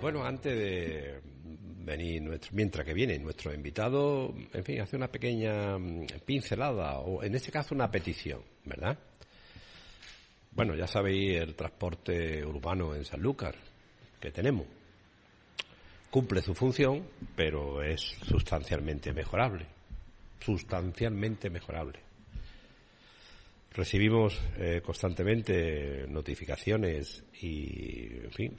Bueno, antes de venir mientras que viene nuestro invitado, en fin, hace una pequeña pincelada, o en este caso una petición, ¿verdad? Bueno, ya sabéis el transporte urbano en Sanlúcar que tenemos. Cumple su función, pero es sustancialmente mejorable. Sustancialmente mejorable. Recibimos constantemente notificaciones y, en fin,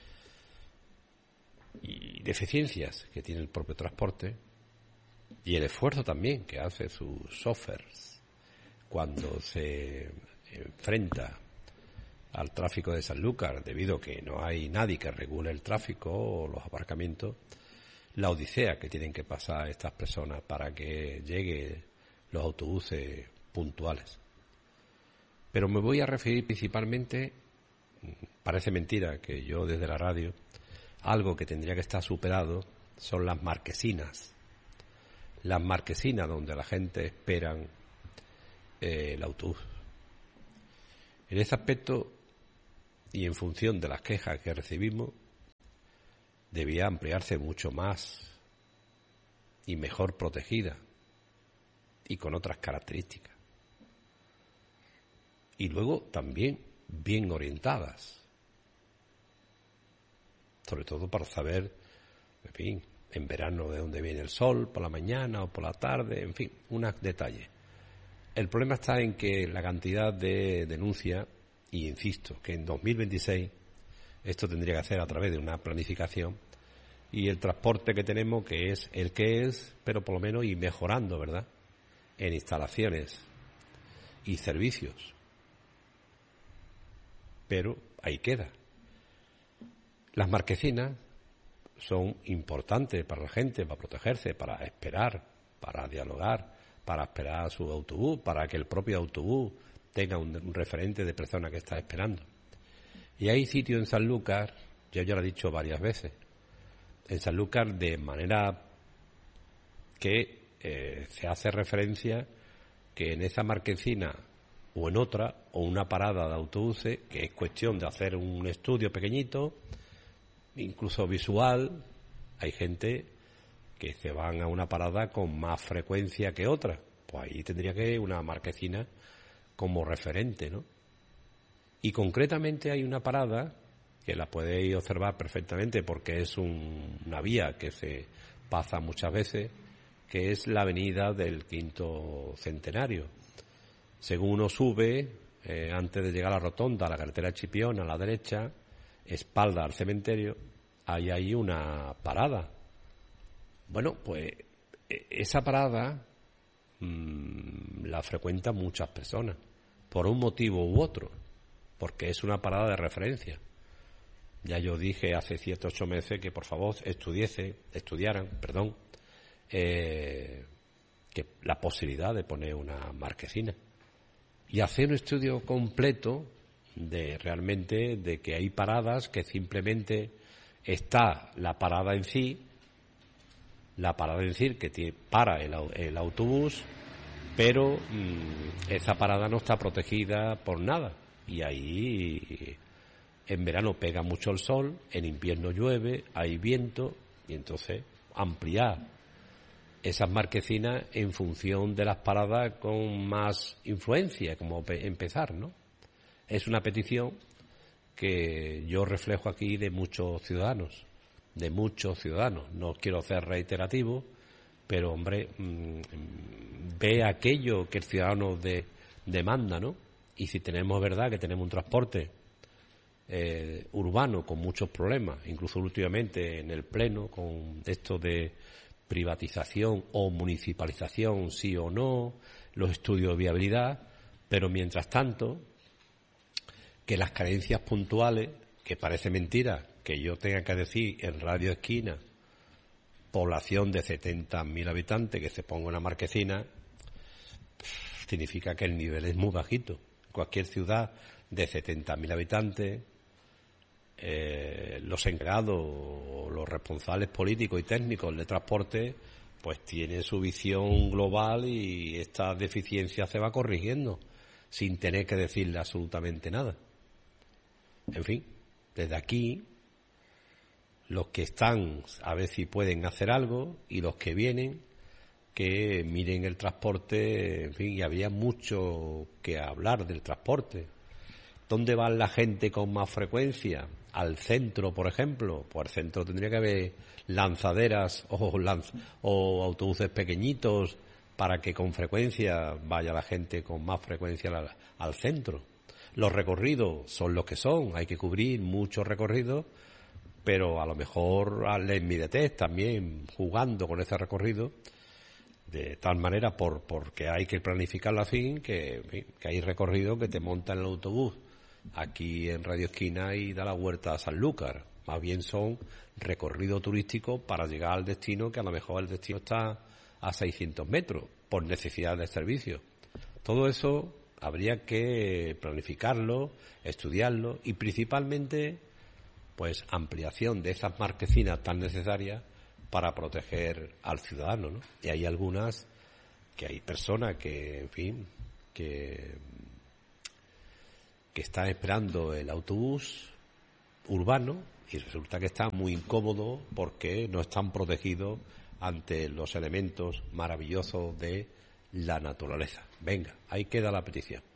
y deficiencias que tiene el propio transporte y el esfuerzo también que hace sus chóferes cuando se enfrenta al tráfico de Sanlúcar, debido a que no hay nadie que regule el tráfico o los aparcamientos, la odisea que tienen que pasar estas personas para que lleguen los autobuses puntuales. Pero me voy a referir principalmente, parece mentira que yo desde la radio, algo que tendría que estar superado son las marquesinas. Las marquesinas donde la gente espera el autobús. En ese aspecto, y en función de las quejas que recibimos, debía ampliarse mucho más y mejor protegida y con otras características. Y luego también bien orientadas, sobre todo para saber, en fin, en verano de dónde viene el sol, por la mañana o por la tarde, en fin, unos detalles. El problema está en que la cantidad de denuncias, y insisto, que en 2026 esto tendría que hacer a través de una planificación, y el transporte que tenemos, que es el que es, pero por lo menos ir mejorando, ¿verdad?, en instalaciones y servicios. Pero ahí queda. Las marquesinas son importantes para la gente, para protegerse, para esperar, para dialogar, para esperar a su autobús, para que el propio autobús tenga un referente de persona que está esperando. Y hay sitios en Sanlúcar, yo ya lo he dicho varias veces, en Sanlúcar de manera que se hace referencia que en esa marquesina o en otra, o una parada de autobuses, que es cuestión de hacer un estudio pequeñito, incluso visual, hay gente que se van a una parada con más frecuencia que otra, pues ahí tendría que una marquesina como referente, ¿no? Y concretamente hay una parada que la podéis observar perfectamente porque es una vía que se pasa muchas veces, que es la avenida del Quinto Centenario. Según uno sube, antes de llegar a la rotonda, a la carretera Chipión, a la derecha, espalda al cementerio, hay ahí una parada. Bueno, pues esa parada la frecuentan muchas personas, por un motivo u otro, porque es una parada de referencia. Ya yo dije hace 7 u 8 meses que por favor estudiaran, que la posibilidad de poner una marquesina y hacer un estudio completo de realmente de que hay paradas que simplemente está la parada en sí, que para el autobús, pero esa parada no está protegida por nada, y ahí en verano pega mucho el sol, en invierno llueve, hay viento, y entonces ampliar esas marquesinas en función de las paradas con más influencia, como empezar, ¿no? Es una petición que yo reflejo aquí de muchos ciudadanos. No quiero ser reiterativo, pero, hombre, ve aquello que el ciudadano demanda, ¿no? Y si tenemos verdad que tenemos un transporte urbano con muchos problemas, incluso últimamente en el Pleno, con esto de privatización o municipalización, sí o no, los estudios de viabilidad, pero mientras tanto, que las carencias puntuales, que parece mentira que yo tenga que decir en Radio Esquina, población de 70.000 habitantes, que se ponga una marquesina, significa que el nivel es muy bajito. Cualquier ciudad de 70.000 habitantes, los encargados o los responsables políticos y técnicos de transporte, pues tienen su visión global y esta deficiencia se va corrigiendo sin tener que decirle absolutamente nada. En fin, desde aquí los que están a ver si pueden hacer algo y los que vienen que miren el transporte, en fin, y habría mucho que hablar del transporte. ¿Dónde va la gente con más frecuencia? Al centro, por ejemplo. Pues al centro tendría que haber lanzaderas o autobuses pequeñitos para que con frecuencia vaya la gente con más frecuencia al centro. Los recorridos son los que son, hay que cubrir muchos recorridos, pero a lo mejor la inmediatez también jugando con ese recorrido, de tal manera porque hay que planificarlo así, que hay recorridos que te montan en el autobús aquí en Radio Esquina y da la vuelta a Sanlúcar. Más bien son recorridos turísticos para llegar al destino, que a lo mejor el destino está a 600 metros por necesidad de servicio. Todo eso habría que planificarlo, estudiarlo y principalmente pues ampliación de esas marquesinas tan necesarias para proteger al ciudadano, ¿no? Y hay algunas que hay personas que, en fin, que están esperando el autobús urbano y resulta que está muy incómodo porque no están protegidos ante los elementos maravillosos de la naturaleza. Venga, ahí queda la petición.